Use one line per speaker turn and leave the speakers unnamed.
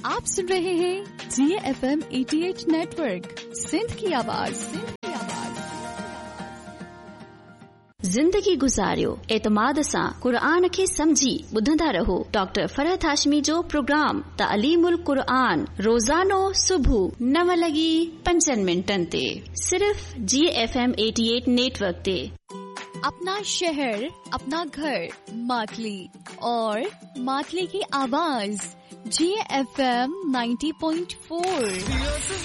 आप सुन रहे हैं GFM 88 नेटवर्क, सिंध की आवाज।
ज़िंदगी गुज़ारियो एतमाद सां क़ुरान खे समझी ॿुधंदा रहो। डॉक्टर फरहत हाशमी जो प्रोग्राम तालीमुल क़ुरान रोज़ानो सुबुह 9:05 ते सिर्फ GFM 88 नेटवर्क ते।
अपना शहर, अपना घर, मातली और मातली की आवाज GFM 90.4।